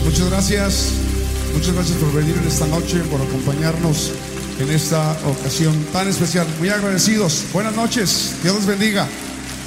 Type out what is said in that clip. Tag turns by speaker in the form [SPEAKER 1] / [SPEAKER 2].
[SPEAKER 1] Muchas gracias. Muchas gracias por venir en esta noche, por acompañarnos en esta ocasión tan especial. Muy agradecidos. Buenas noches. Dios los bendiga.